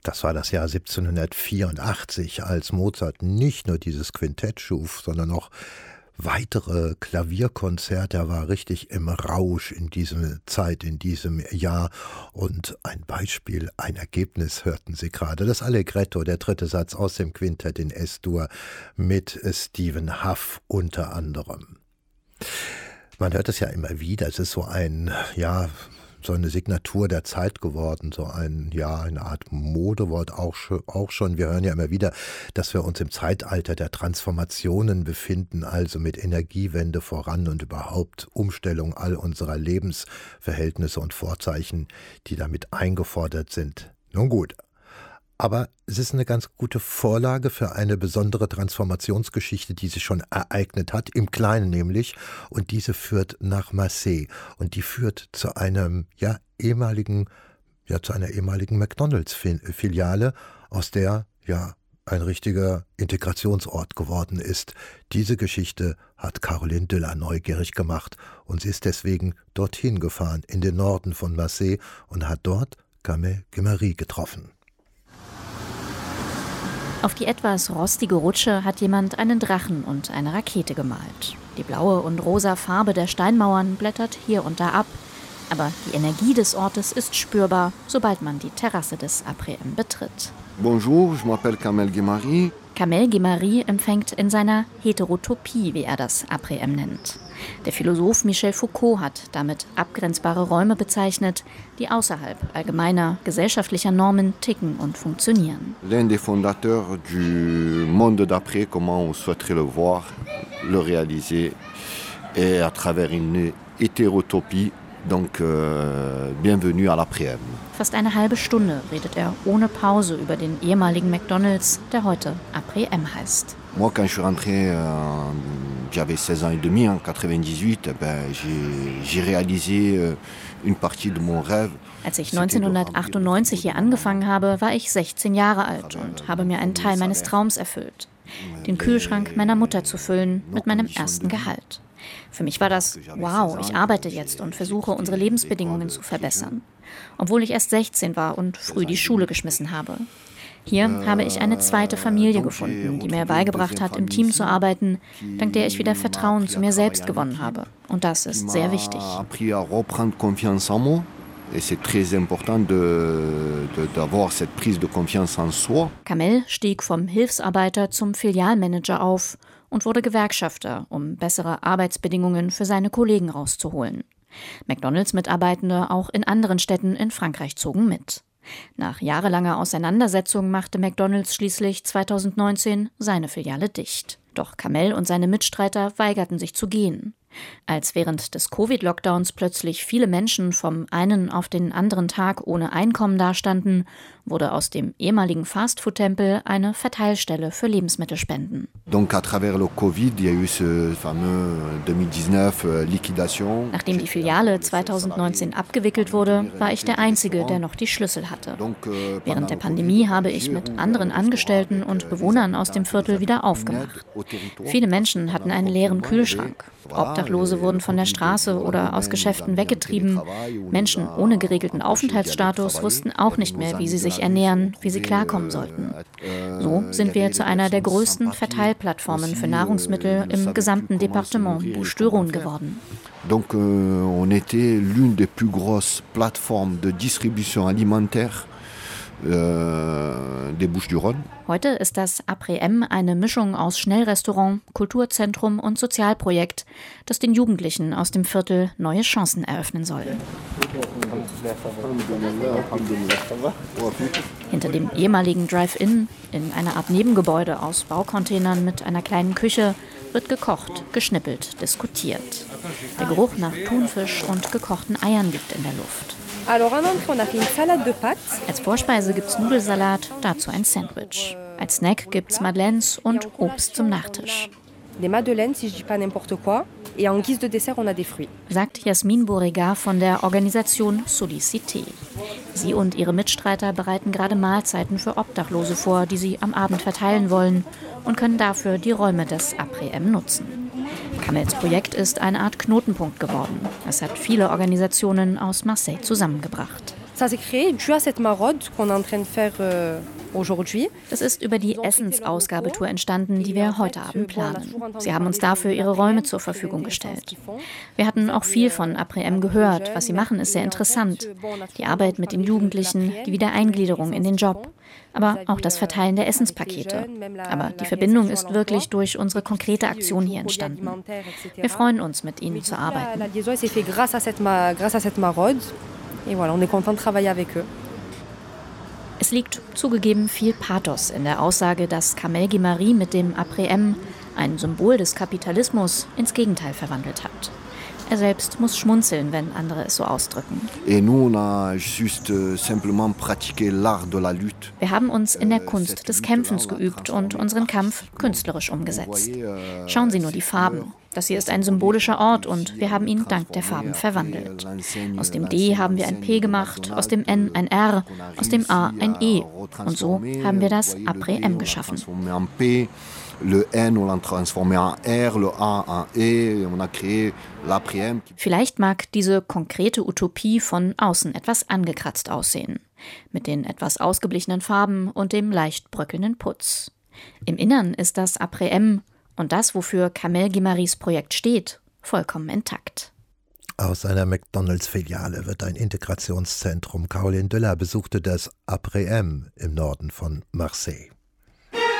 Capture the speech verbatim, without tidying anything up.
Das war das Jahr siebzehnhundertvierundachtzig, als Mozart nicht nur dieses Quintett schuf, sondern auch weitere Klavierkonzerte. Er war richtig im Rausch in dieser Zeit, in diesem Jahr. Und ein Beispiel, ein Ergebnis hörten Sie gerade. Das Allegretto, der dritte Satz aus dem Quintett in S-Dur mit Stephen Hough unter anderem. Man hört es ja immer wieder, es ist so ein, ja, so eine Signatur der Zeit geworden, so ein, ja, eine Art Modewort auch schon, auch schon. Wir hören ja immer wieder, dass wir uns im Zeitalter der Transformationen befinden, also mit Energiewende voran und überhaupt Umstellung all unserer Lebensverhältnisse und Vorzeichen, die damit eingefordert sind. Nun gut. Aber es ist eine ganz gute Vorlage für eine besondere Transformationsgeschichte, die sich schon ereignet hat, im Kleinen nämlich. Und diese führt nach Marseille. Und die führt zu einem, ja, ehemaligen, ja, zu einer ehemaligen McDonalds-Filiale, aus der, ja, ein richtiger Integrationsort geworden ist. Diese Geschichte hat Caroline Düller neugierig gemacht. Und sie ist deswegen dorthin gefahren, in den Norden von Marseille, und hat dort Kamel Guémari getroffen. Auf die etwas rostige Rutsche hat jemand einen Drachen und eine Rakete gemalt. Die blaue und rosa Farbe der Steinmauern blättert hier und da ab. Aber die Energie des Ortes ist spürbar, sobald man die Terrasse des Après-Midi betritt. Bonjour, je m'appelle Kamel Guémari. Kamel Guémari empfängt in seiner Heterotopie, wie er das Après-Midi nennt. Der Philosoph Michel Foucault hat damit abgrenzbare Räume bezeichnet, die außerhalb allgemeiner gesellschaftlicher Normen ticken und funktionieren. L'un des fondateurs du monde d'après, comment on souhaiterait le voir, le réaliser, et à travers une hétérotopie. Donc, euh, bienvenue à l'Après-Midi. Fast eine halbe Stunde redet er ohne Pause über den ehemaligen McDonalds, der heute Après-Midi heißt. Moi, quand je suis rentré, euh, j'avais seize ans et demi, en quatre-vingt-dix-huit, ben, j'ai, j'ai réalisé euh, une partie de mon rêve. Als ich neunzehnhundertachtundneunzig hier angefangen habe, war ich sechzehn Jahre alt und habe mir einen Teil meines Traums erfüllt. Den Kühlschrank meiner Mutter zu füllen mit meinem ersten Gehalt. Für mich war das, wow, ich arbeite jetzt und versuche, unsere Lebensbedingungen zu verbessern. Obwohl ich erst sechzehn war und früh die Schule geschmissen habe. Hier habe ich eine zweite Familie gefunden, die mir beigebracht hat, im Team zu arbeiten, dank der ich wieder Vertrauen zu mir selbst gewonnen habe. Und das ist sehr wichtig. Kamel stieg vom Hilfsarbeiter zum Filialmanager auf und wurde Gewerkschafter, um bessere Arbeitsbedingungen für seine Kollegen rauszuholen. McDonalds-Mitarbeitende auch in anderen Städten in Frankreich zogen mit. Nach jahrelanger Auseinandersetzung machte McDonalds schließlich zweitausendneunzehn seine Filiale dicht. Doch Kamel und seine Mitstreiter weigerten sich zu gehen. Als während des Covid-Lockdowns plötzlich viele Menschen vom einen auf den anderen Tag ohne Einkommen dastanden, wurde aus dem ehemaligen Fastfood-Tempel eine Verteilstelle für Lebensmittelspenden. Donc à travers le Covid, il y a eu ce fameux zweitausendneunzehn Liquidation. Nachdem die Filiale zweitausendneunzehn abgewickelt wurde, war ich der Einzige, der noch die Schlüssel hatte. Während der Pandemie habe ich mit anderen Angestellten und Bewohnern aus dem Viertel wieder aufgemacht. Viele Menschen hatten einen leeren Kühlschrank. Obdachlose wurden von der Straße oder aus Geschäften weggetrieben. Menschen ohne geregelten Aufenthaltsstatus wussten auch nicht mehr, wie sie sich ernähren, wie sie klarkommen sollten. So sind wir zu einer der größten Verteilplattformen für Nahrungsmittel im gesamten Departement Bouches-du-Rhône geworden. Donc, euh, on était l'une des plus grosses plateformes de distribution alimentaire des Bouches-du-Rhône. Heute ist das Après-Midi eine Mischung aus Schnellrestaurant, Kulturzentrum und Sozialprojekt, das den Jugendlichen aus dem Viertel neue Chancen eröffnen soll. Hinter dem ehemaligen Drive-In, in einer Art Nebengebäude aus Baucontainern mit einer kleinen Küche, wird gekocht, geschnippelt, diskutiert. Der Geruch nach Thunfisch und gekochten Eiern liegt in der Luft. Als Vorspeise gibt's Nudelsalat, dazu ein Sandwich. Als Snack gibt's Madeleines und Obst zum Nachtisch. Sagt Jasmin Beauregard von der Organisation Solicité. Sie und ihre Mitstreiter bereiten gerade Mahlzeiten für Obdachlose vor, die sie am Abend verteilen wollen, und können dafür die Räume des Après-Midi nutzen. Kamels Projekt ist eine Art Knotenpunkt geworden. Es hat viele Organisationen aus Marseille zusammengebracht. Das ist über die Essensausgabetour entstanden, die wir heute Abend planen. Sie haben uns dafür ihre Räume zur Verfügung gestellt. Wir hatten auch viel von Après-Midi gehört. Was sie machen, ist sehr interessant. Die Arbeit mit den Jugendlichen, die Wiedereingliederung in den Job. Aber auch das Verteilen der Essenspakete. Aber die Verbindung ist wirklich durch unsere konkrete Aktion hier entstanden. Wir freuen uns, mit ihnen zu arbeiten. Es liegt zugegeben viel Pathos in der Aussage, dass Kamel Guimari mit dem Après-Midi ein Symbol des Kapitalismus ins Gegenteil verwandelt hat. Er selbst muss schmunzeln, wenn andere es so ausdrücken. Wir haben uns in der Kunst des Kämpfens geübt und unseren Kampf künstlerisch umgesetzt. Schauen Sie nur die Farben. Das hier ist ein symbolischer Ort und wir haben ihn dank der Farben verwandelt. Aus dem D haben wir ein P gemacht, aus dem N ein R, aus dem A ein E. Und so haben wir das Après-Midi geschaffen. Le N, on l'a transformé en R, le A en E, on a créé l'après-midi. Vielleicht mag diese konkrete Utopie von außen etwas angekratzt aussehen. Mit den etwas ausgeblichenen Farben und dem leicht bröckelnden Putz. Im Innern ist das Après-Midi und das, wofür Kamel Guimaris Projekt steht, vollkommen intakt. Aus einer McDonalds-Filiale wird ein Integrationszentrum. Caroline Düller besuchte das Après-Midi im Norden von Marseille.